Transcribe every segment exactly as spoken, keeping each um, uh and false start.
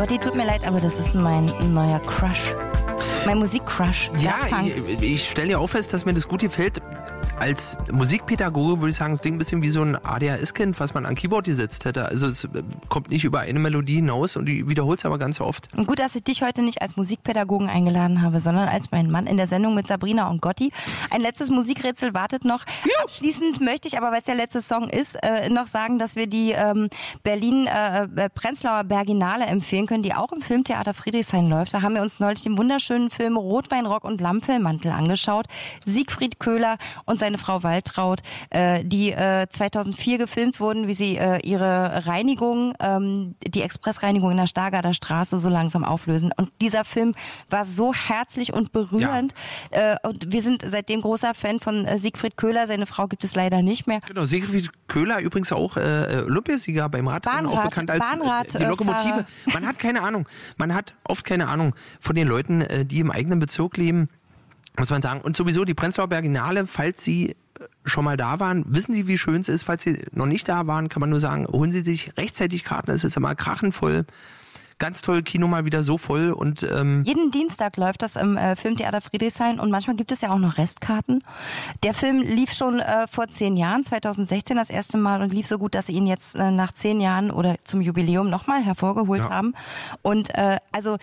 Gotti, tut mir leid, aber das ist mein neuer Crush. Mein Musikcrush. Ja, ich, ich stelle ja auch fest, dass mir das gut gefällt. Als Musikpädagoge würde ich sagen, es klingt ein bisschen wie so ein A D H S-Kind, was man an Keyboard gesetzt hätte. Also es kommt nicht über eine Melodie hinaus und die wiederholt es aber ganz oft. Und gut, dass ich dich heute nicht als Musikpädagogen eingeladen habe, sondern als meinen Mann in der Sendung mit Sabrina und Gotti. Ein letztes Musikrätsel wartet noch. Ja. Abschließend möchte ich aber, weil es der letzte Song ist, äh, noch sagen, dass wir die ähm, Berlin-Prenzlauer äh, Berginale empfehlen können, die auch im Filmtheater Friedrichshain läuft. Da haben wir uns neulich den wunderschönen Film Rotweinrock und Lammfellmantel angeschaut. Siegfried Köhler und seine Frau Waltraud, äh, die äh, zweitausendvier gefilmt wurden, wie sie äh, ihre Reinigung, ähm, die Expressreinigung in der Stargarder Straße so langsam auflösen. Und dieser Film war so herzlich und berührend. Ja. Äh, und wir sind seitdem großer Fan von äh, Siegfried Köhler. Seine Frau gibt es leider nicht mehr. Genau, Siegfried Köhler übrigens auch äh, Olympiasieger beim Radrennen, auch bekannt als Bahnrad, äh, die Lokomotive. Äh, Man hat keine Ahnung. Man hat oft keine Ahnung von den Leuten, äh, die im eigenen Bezirk leben. Muss man sagen. Und sowieso die Prenzlauer Berginale, falls Sie schon mal da waren, wissen Sie, wie schön es ist. Falls Sie noch nicht da waren, kann man nur sagen, holen Sie sich rechtzeitig Karten. Es ist immer krachenvoll. Ganz toll, Kino mal wieder so voll. Und ähm jeden Dienstag läuft das im äh, Filmtheater Friedrichshain und manchmal gibt es ja auch noch Restkarten. Der Film lief schon äh, vor zehn Jahren, zweitausendsechzehn das erste Mal und lief so gut, dass sie ihn jetzt äh, nach zehn Jahren oder zum Jubiläum nochmal hervorgeholt ja. haben. Und äh, also...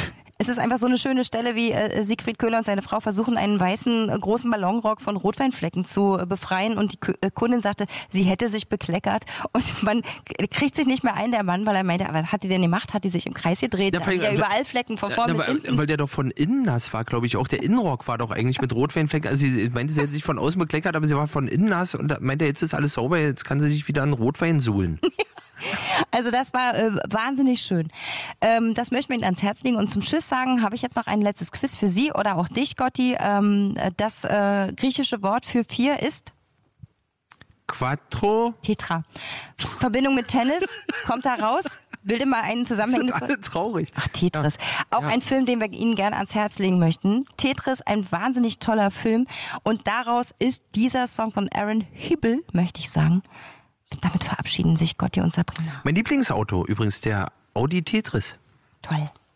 Es ist einfach so eine schöne Stelle, wie äh, Siegfried Köhler und seine Frau versuchen, einen weißen, äh, großen Ballonrock von Rotweinflecken zu äh, befreien. Und die K- äh, Kundin sagte, sie hätte sich bekleckert. Und man k- kriegt sich nicht mehr ein, der Mann, weil er meinte, was hat die denn gemacht? Hat die sich im Kreis gedreht? Ja, da ja überall Flecken, von vorn ja, bis weil, hinten. Weil der doch von innen nass war, glaube ich. Auch der Innenrock war doch eigentlich mit Rotweinflecken. Also sie meinte, sie hätte sich von außen bekleckert, aber sie war von innen nass. Und da meinte, jetzt ist alles sauber, jetzt kann sie sich wieder an Rotwein suhlen. Also das war äh, wahnsinnig schön. Ähm, das möchten wir Ihnen ans Herz legen. Und zum Tschüss sagen habe ich jetzt noch ein letztes Quiz für Sie oder auch dich, Gotti. Ähm, das äh, griechische Wort für vier ist? Quattro. Tetra. Verbindung mit Tennis, kommt da raus. Bilde mal einen zusammenhängendes Wort. Alle traurig. Ach, Tetris. Ja. Auch ja. ein Film, den wir Ihnen gerne ans Herz legen möchten. Tetris, ein wahnsinnig toller Film. Und daraus ist dieser Song von Aaron Hibble, möchte ich sagen. Damit verabschieden sich Gotti und Sabrina. Mein Lieblingsauto übrigens, der Audi Tetris. Toll.